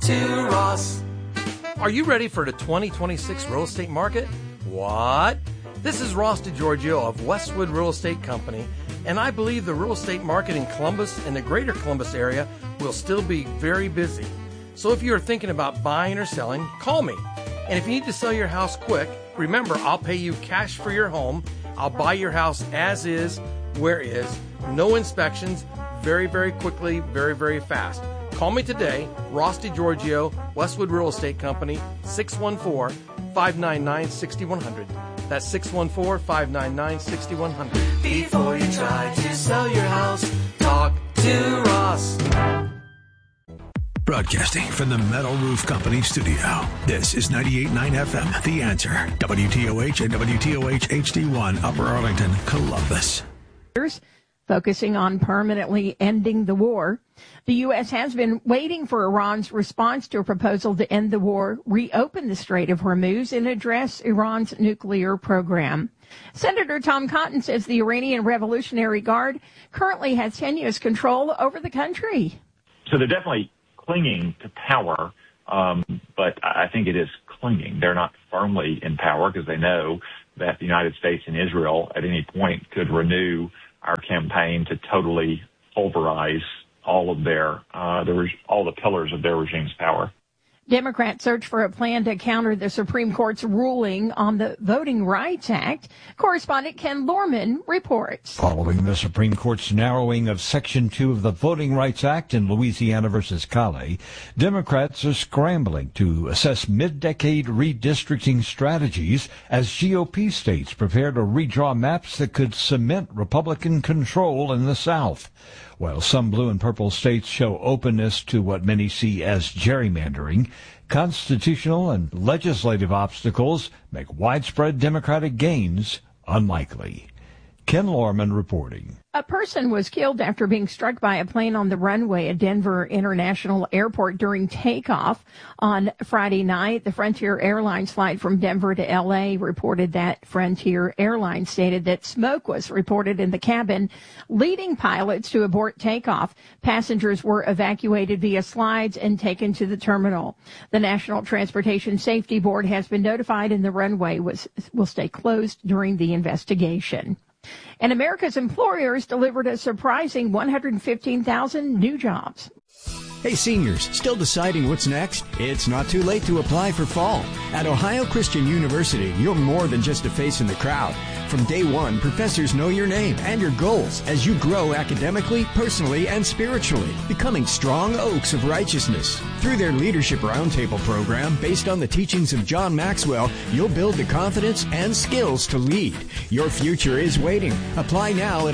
to Ross. Are you ready for the 2026 real estate market? What? This is Ross DiGiorgio of Westwood Real Estate Company, and I believe the real estate market in Columbus and the greater Columbus area will still be very busy. So if you're thinking about buying or selling, call me. And if you need to sell your house quick, remember, I'll pay you cash for your home. I'll buy your house as is, where is, no inspections, very, very quickly, very, very fast. Call me today, Ross DiGiorgio, Westwood Real Estate Company, 614-599-6100. That's 614-599-6100. Before you try to sell your house, talk to Ross. Broadcasting from the Metal Roof Company studio. This is 98.9 FM, The Answer. WTOH and WTOH HD1, Upper Arlington, Columbus. Focusing on permanently ending the war. The U.S. has been waiting for Iran's response to a proposal to end the war, reopen the Strait of Hormuz, and address Iran's nuclear program. Senator Tom Cotton says the Iranian Revolutionary Guard currently has tenuous control over the country. So they're definitely clinging to power, but I think it is clinging. They're not firmly in power because they know that the United States and Israel at any point could renew our campaign to totally pulverize all of their all the pillars of their regime's power. Democrats search for a plan to counter the Supreme Court's ruling on the Voting Rights Act. Correspondent Ken Lorman reports. Following the Supreme Court's narrowing of Section 2 of the Voting Rights Act in Louisiana versus Cali, Democrats are scrambling to assess mid-decade redistricting strategies as GOP states prepare to redraw maps that could cement Republican control in the South. While some blue and purple states show openness to what many see as gerrymandering, constitutional and legislative obstacles make widespread Democratic gains unlikely. Ken Lorman reporting. A person was killed after being struck by a plane on the runway at Denver International Airport during takeoff on Friday night. The Frontier Airlines flight from Denver to L.A. reported that Frontier Airlines stated that smoke was reported in the cabin, leading pilots to abort takeoff. Passengers were evacuated via slides and taken to the terminal. The National Transportation Safety Board has been notified, and the runway will stay closed during the investigation. And America's employers delivered a surprising 115,000 new jobs. Hey seniors, still deciding what's next? It's not too late to apply for fall. At Ohio Christian University, you're more than just a face in the crowd. From day one, professors know your name and your goals as you grow academically, personally, and spiritually, becoming strong oaks of righteousness. Through their Leadership Roundtable program, based on the teachings of John Maxwell, you'll build the confidence and skills to lead. Your future is waiting. Apply now at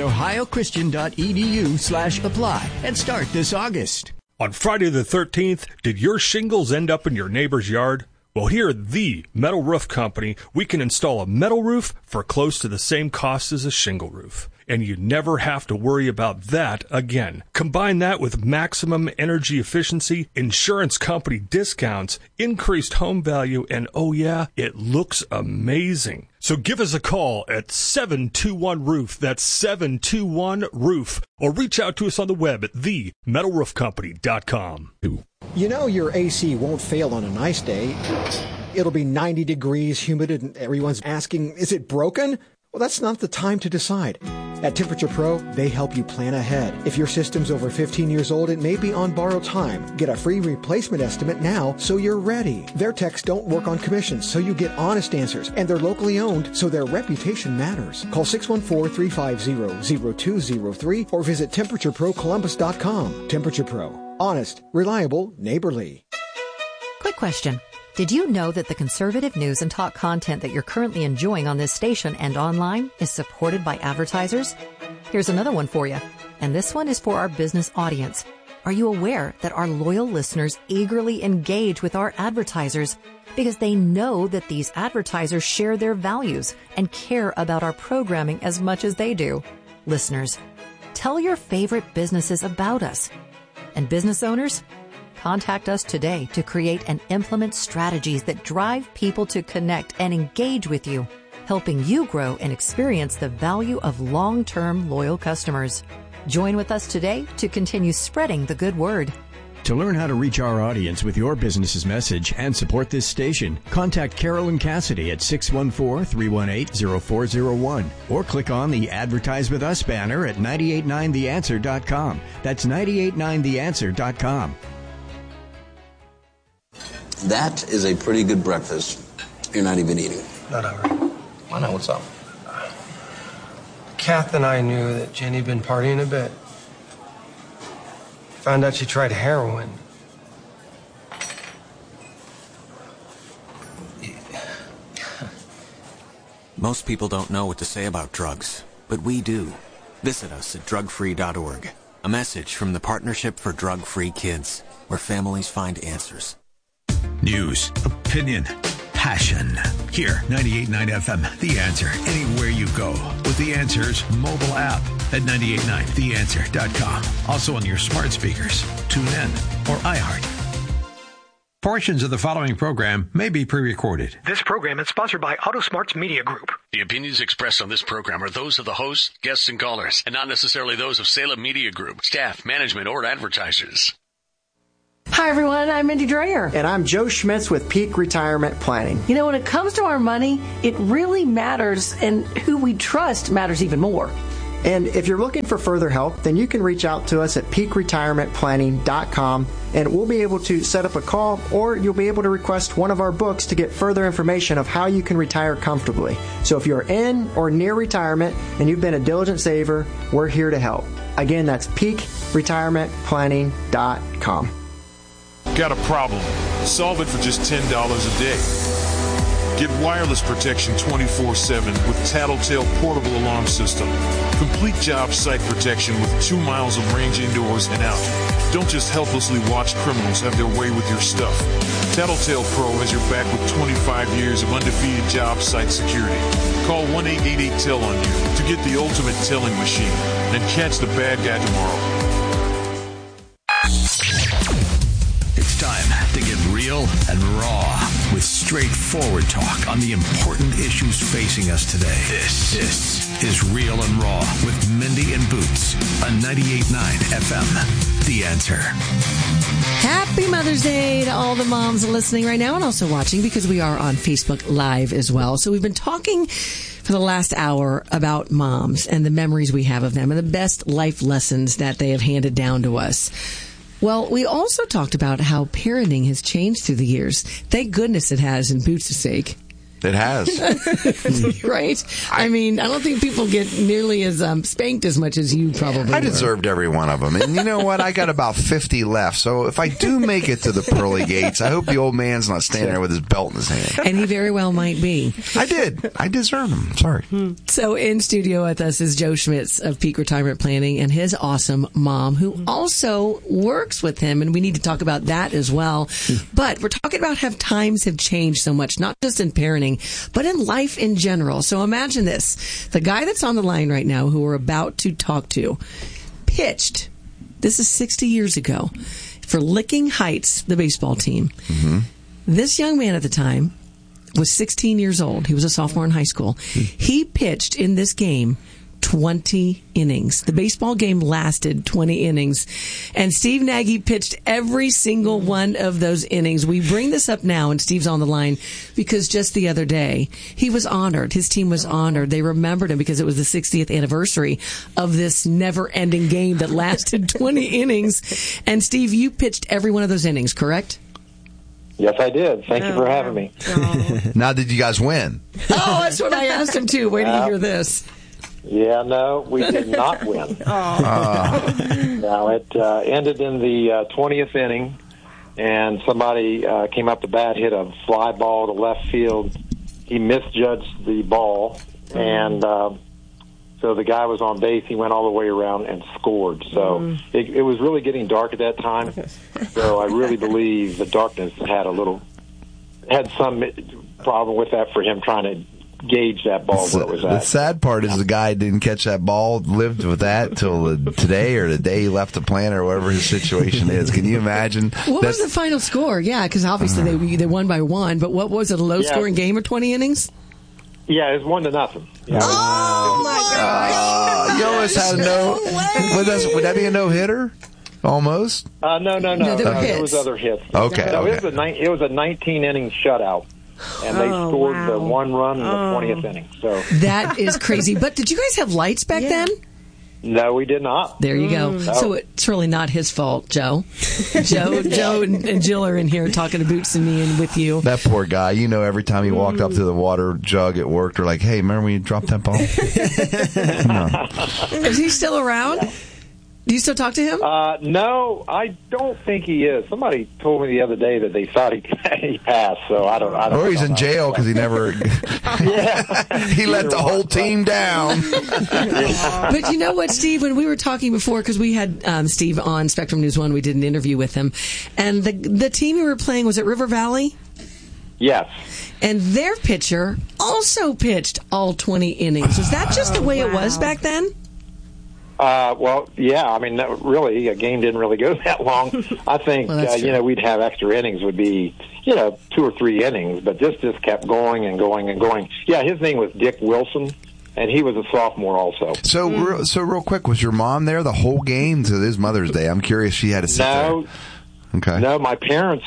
ohiochristian.edu/apply and start this August. On Friday the 13th, did your shingles end up in your neighbor's yard? Well, here at the Metal Roof Company, we can install a metal roof for close to the same cost as a shingle roof. And you never have to worry about that again. Combine that with maximum energy efficiency, insurance company discounts, increased home value, and oh yeah, it looks amazing. So give us a call at 721-ROOF. That's 721-ROOF. Or reach out to us on the web at themetalroofcompany.com. You know your AC won't fail on a nice day. It'll be 90 degrees, humid, and everyone's asking, is it broken? Well, that's not the time to decide. At Temperature Pro, they help you plan ahead. If your system's over 15 years old, it may be on borrowed time. Get a free replacement estimate now so you're ready. Their techs don't work on commissions, so you get honest answers. And they're locally owned, so their reputation matters. Call 614-350-0203 or visit TemperatureProColumbus.com. Temperature Pro. Honest, reliable, neighborly. Quick question. Did you know that the conservative news and talk content that you're currently enjoying on this station and online is supported by advertisers? Here's another one for you. And this one is for our business audience. Are you aware that our loyal listeners eagerly engage with our advertisers because they know that these advertisers share their values and care about our programming as much as they do? Listeners, tell your favorite businesses about us. And business owners, contact us today to create and implement strategies that drive people to connect and engage with you, helping you grow and experience the value of long-term loyal customers. Join with us today to continue spreading the good word. To learn how to reach our audience with your business's message and support this station, contact Carolyn Cassidy at 614-318-0401 or click on the Advertise With Us banner at 989theanswer.com. That's 989theanswer.com. That is a pretty good breakfast. You're not even eating. Not hungry. Why not? What's up? Kath and I knew that Jenny had been partying a bit. Found out she tried heroin. Most people don't know what to say about drugs, but we do. Visit us at drugfree.org. A message from the Partnership for Drug-Free Kids, where families find answers. News, opinion, passion. Here, 98.9 FM, The Answer. Anywhere you go with The Answer's mobile app at 989theanswer.com. Also on your smart speakers, tune in, or iHeart. Portions of the following program may be pre-recorded. This program is sponsored by AutoSmarts Media Group. The opinions expressed on this program are those of the hosts, guests, and callers, and not necessarily those of Salem Media Group, staff, management, or advertisers. Hi, everyone. I'm Mindy Dreyer. And I'm Joe Schmitz with Peak Retirement Planning. You know, when it comes to our money, it really matters, and who we trust matters even more. And if you're looking for further help, then you can reach out to us at peakretirementplanning.com, and we'll be able to set up a call, or you'll be able to request one of our books to get further information of how you can retire comfortably. So if you're in or near retirement and you've been a diligent saver, we're here to help. Again, that's peakretirementplanning.com. Got a problem? Solve it for just $10 a day. Get wireless protection 24/7 with Tattletale Portable Alarm System. Complete job site protection with 2 miles of range indoors and out. Don't just helplessly watch criminals have their way with your stuff. Tattletale Pro has your back with 25 years of undefeated job site security. Call 1-888-TEL-ON-YOU to get the ultimate telling machine and catch the bad guy tomorrow. It's time to get real and raw with straightforward talk on the important issues facing us today. This is Real and Raw with Mindy and Boots on 98.9 FM. The Answer. Happy Mother's Day to all the moms listening right now and also watching, because we are on Facebook Live as well. So we've been talking for the last hour about moms and the memories we have of them and the best life lessons that they have handed down to us. Well, we also talked about how parenting has changed through the years. Thank goodness it has, in Boots' sake. It has. Right? I mean, I don't think people get nearly as spanked as much as you probably I deserved every one of them. And you know what? I got about 50 left. So if I do make it to the pearly gates, I hope the old man's not standing there with his belt in his hand. And he very well might be. I did. I deserve them. Sorry. So in studio with us is Joe Schmitz of Peak Retirement Planning and his awesome mom, who also works with him. And we need to talk about that as well. But we're talking about how times have changed so much, not just in parenting, but in life in general. So imagine this. The guy that's on the line right now, who we're about to talk to, pitched, this is 60 years ago, for Licking Heights, the baseball team. Mm-hmm. This young man at the time was 16 years old. He was a sophomore in high school. He pitched in this game 20 innings. The baseball game lasted 20 innings. And Steve Nagy pitched every single one of those innings. We bring this up now, and Steve's on the line, because just the other day, he was honored. His team was honored. They remembered him because it was the 60th anniversary of this never-ending game that lasted 20 innings. And Steve, you pitched every one of those innings, correct? Yes, I did. Thank you for having me. Now, did you guys win? Oh, that's what I asked him, too. Wait till you hear this. Yeah, no, we did not win. Now, it ended in the 20th inning, and somebody came up to bat, hit a fly ball to left field. He misjudged the ball, and so the guy was on base. He went all the way around and scored. So it was really getting dark at that time. So I really believe the darkness had some problem with that for him trying to gauge that ball where it was at. The sad part is the guy didn't catch that ball, lived with that till today or the day he left the plant or whatever his situation is. Can you imagine? What was the final score? Yeah, because obviously they won by 1, but what was it, a low-scoring game of 20 innings? Yeah, it was 1-0. Yeah, oh, my gosh. You almost had would that be a no-hitter? almost? No. There was other hits. Okay. No, Okay. It was a 19-inning shutout, and they scored the one run in the 20th inning. So that is crazy. But did you guys have lights back then? No, we did not. There you go. No. So it's really not his fault, Joe. Joe and Jill are in here talking to Boots and me and with you. That poor guy. You know, every time he walked up to the water jug at work, they're like, hey, remember when you dropped that ball? No. Is he still around? Do you still talk to him? No, I don't think he is. Somebody told me the other day that they thought he passed, so I don't or he's in jail because he never... he let the whole team down. But you know what, Steve, when we were talking before, because we had Steve on Spectrum News 1, we did an interview with him, and the team you were playing, was it River Valley? Yes. And their pitcher also pitched all 20 innings. Was that just the way it was back then? Well, yeah. I mean, really, a game didn't really go that long. I think, we'd have extra innings would be, 2 or 3 innings, but this just kept going and going and going. Yeah, his name was Dick Wilson, and he was a sophomore also. So real quick, was your mom there the whole game? So this Mother's Day. I'm curious. She had to sit there. Okay. No, my parents,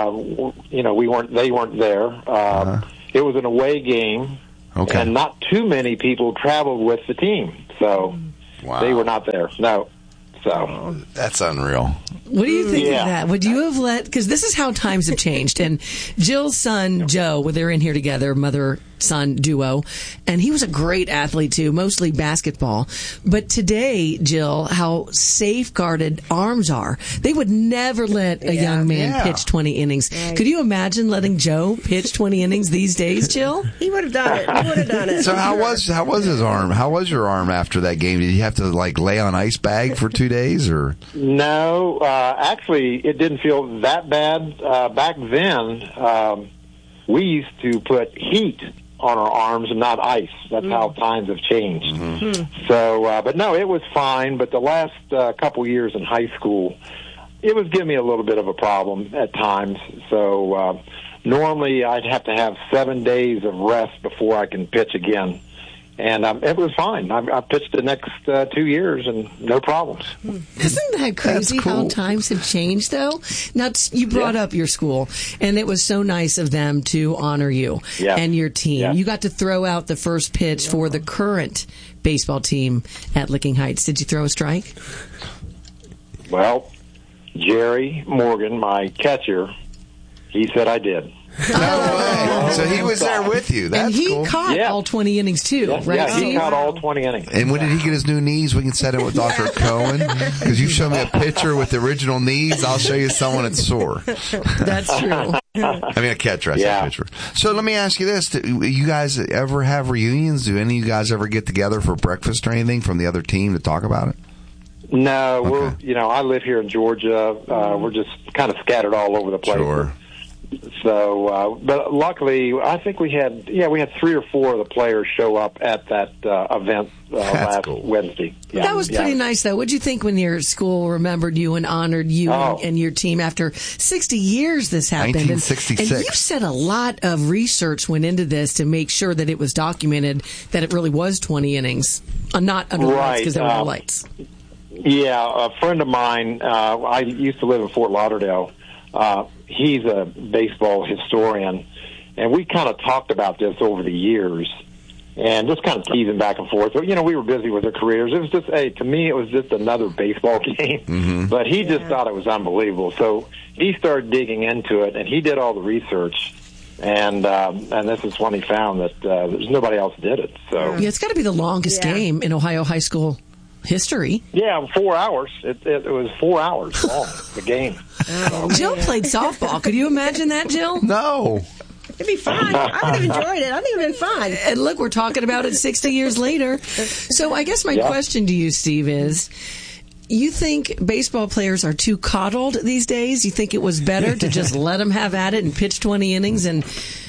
they weren't there. It was an away game, and not too many people traveled with the team, so... Wow. They were not there. No. So that's unreal. What do you think of that? Would you have because this is how times have changed. And Jill's son, Joe, they're in here together, mother-son duo, and he was a great athlete too, mostly basketball. But today, Jill, how safeguarded arms are. They would never let a young man pitch 20 innings. Right. Could you imagine letting Joe pitch 20 innings these days, Jill? He would have done it. So how was his arm? How was your arm after that game? Did you have to lay on ice bag for 2 days or? No, actually, it didn't feel that bad. Back then, we used to put heat on our arms and not ice. That's how times have changed. Mm-hmm. So, but no, it was fine. But the last couple years in high school, it was giving me a little bit of a problem at times. So normally I'd have to have 7 days of rest before I can pitch again. And it was fine. I pitched the next 2 years and no problems. Isn't that crazy how times have changed, though? Now, you brought up your school, and it was so nice of them to honor you and your team. Yeah. You got to throw out the first pitch for the current baseball team at Licking Heights. Did you throw a strike? Well, Jerry Morgan, my catcher, he said I did. No way. So he was there with you. That's and he cool. caught all 20 innings, too, right? Yeah, he caught all 20 innings. And when did he get his new knees? We can set it with Dr. Cohen. Because you show me a picture with the original knees, I'll show you someone that's sore. That's true. I mean, a catcher. Pitcher. So let me ask you this. Do you guys ever have reunions? Do any of you guys ever get together for breakfast or anything from the other team to talk about it? No. Okay. I live here in Georgia. We're just kind of scattered all over the place. Sure. So, but luckily, I think we had 3 or 4 of the players show up at that event last Wednesday. Yeah. That was pretty nice, though. What did you think when your school remembered you and honored you and your team after 60 years this happened? 1966. And you said a lot of research went into this to make sure that it was documented that it really was 20 innings, not under lights because there were no lights. Yeah, a friend of mine, I used to live in Fort Lauderdale. He's a baseball historian, and we kind of talked about this over the years and just kind of teasing back and forth. So, we were busy with our careers. It was just, to me, it was just another baseball game. Mm-hmm. But he just thought it was unbelievable. So he started digging into it, and he did all the research. And this is when he found that there's nobody else did it. So it's got to be the longest game in Ohio high school history. Yeah, 4 hours. It was 4 hours long, the game. Jill played softball. Could you imagine that, Jill? No. It'd be fun. I would have enjoyed it. I think it would have been fun. And look, we're talking about it 60 years later. So I guess my question to you, Steve, is you think baseball players are too coddled these days? You think it was better to just let them have at it and pitch 20 innings and...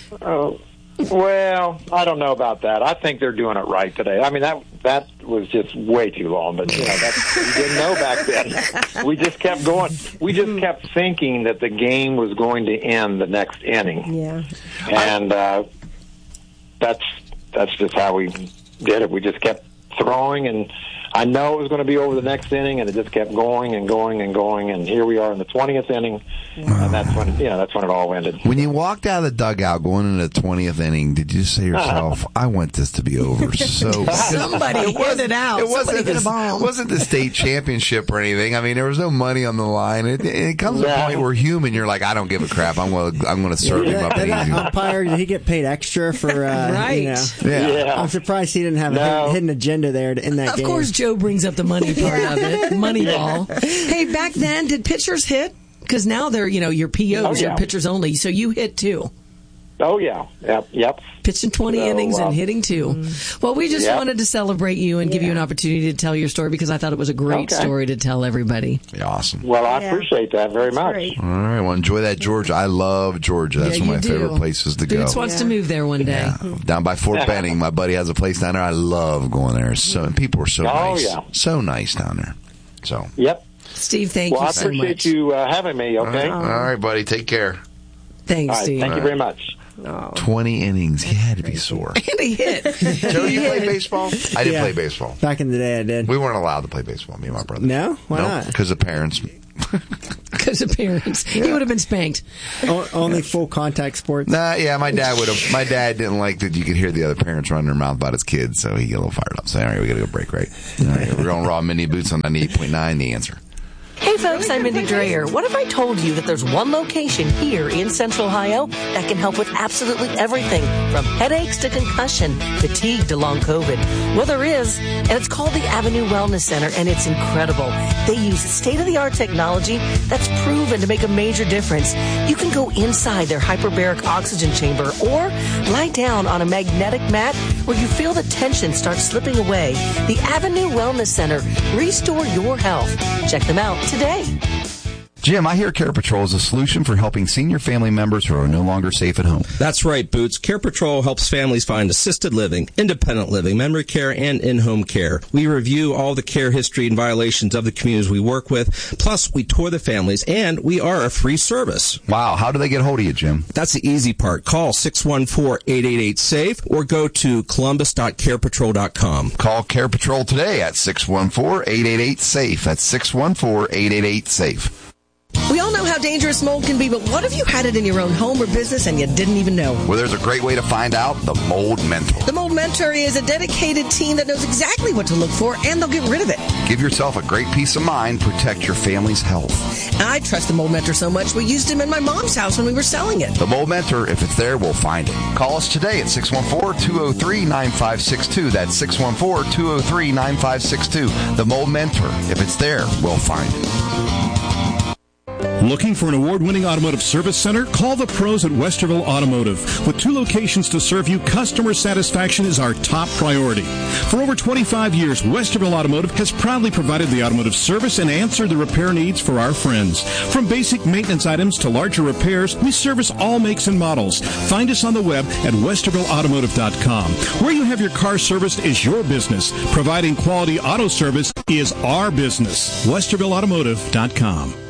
Well, I don't know about that. I think they're doing it right today. I mean, that was just way too long, but we didn't know back then. We just kept going. We just kept thinking that the game was going to end the next inning. Yeah. And that's just how we did it. We just kept throwing, and I know it was going to be over the next inning, and it just kept going and going and going, and here we are in the 20th inning, and that's when it all ended. When you walked out of the dugout going into the 20th inning, did you say to yourself, I want this to be over so somebody hit it out. It wasn't the state championship or anything. I mean, there was no money on the line. It comes to a point where human, you're like, I don't give a crap. I'm going to serve him up. That umpire, did he get paid extra for, right. Yeah. I'm surprised he didn't have a hidden agenda there in that game. Of course, Joe brings up the money part of it. Moneyball. Hey, back then, did pitchers hit? Because now they're, your POs, your pitchers only. So you hit too. Oh, yeah. Yep. Pitching 20 innings and hitting 2. Well, we just wanted to celebrate you and give you an opportunity to tell your story because I thought it was a great story to tell everybody. Yeah, awesome. Well, I appreciate that very much. Great. All right. Well, enjoy that, Georgia. I love Georgia. That's one of my favorite places to go. Boots wants to move there one day. Yeah. Down by Fort Benning. My buddy has a place down there. I love going there. And people are so nice. Yeah. So nice down there. So. Yep. Steve, thank you so much. Well, I appreciate you having me, okay? All right, buddy. Take care. Thanks, Steve. Thank you very much. 20 innings. He had to be sore. And he hit. Joe, you play baseball? I didn't play baseball. Back in the day, I did. We weren't allowed to play baseball, me and my brother. No? Why not? Because of parents. Because of parents. He would have been spanked. Only full contact sports? Yeah, my dad would have. My dad didn't like that you could hear the other parents running their mouth about his kids, so he got a little fired up. So, all right, we got to go break, right? All right, we're going Raw Mindy Boots on 98.9, The Answer. Hey folks, I'm Mindy Dreyer. What if I told you that there's one location here in Central Ohio that can help with absolutely everything from headaches to concussion, fatigue to long COVID? Well, there is, and it's called the Avenue Wellness Center, and it's incredible. They use state-of-the-art technology that's proven to make a major difference. You can go inside their hyperbaric oxygen chamber or lie down on a magnetic mat where you feel the tension start slipping away. The Avenue Wellness Center. Restore your health. Check them out today. Jim, I hear Care Patrol is a solution for helping senior family members who are no longer safe at home. That's right, Boots. Care Patrol helps families find assisted living, independent living, memory care, and in-home care. We review all the care history and violations of the communities we work with. Plus, we tour the families, and we are a free service. Wow. How do they get a hold of you, Jim? That's the easy part. Call 614-888-SAFE or go to columbus.carepatrol.com. Call Care Patrol today at 614-888-SAFE. That's 614-888-SAFE. We all know how dangerous mold can be, but what if you had it in your own home or business and you didn't even know? Well, there's a great way to find out. The Mold Mentor. The Mold Mentor is a dedicated team that knows exactly what to look for, and they'll get rid of it. Give yourself a great peace of mind. Protect your family's health. I trust the Mold Mentor so much, we used him in my mom's house when we were selling it. The Mold Mentor, if it's there, we'll find it. Call us today at 614-203-9562. That's 614-203-9562. The Mold Mentor, if it's there, we'll find it. Looking for an award-winning automotive service center? Call the pros at Westerville Automotive. With 2 locations to serve you, customer satisfaction is our top priority. For over 25 years, Westerville Automotive has proudly provided the automotive service and answered the repair needs for our friends. From basic maintenance items to larger repairs, we service all makes and models. Find us on the web at westervilleautomotive.com. Where you have your car serviced is your business. Providing quality auto service is our business. westervilleautomotive.com.